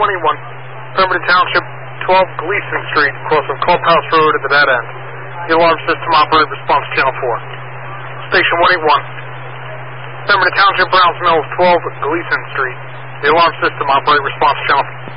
Pemberton Township, 12 Gleason Street, across from Clubhouse Road at the dead end. The alarm system operator response channel 4. Station 181. Pemberton Township, Browns Mills, 12 Gleason Street. The alarm system operator response channel 4.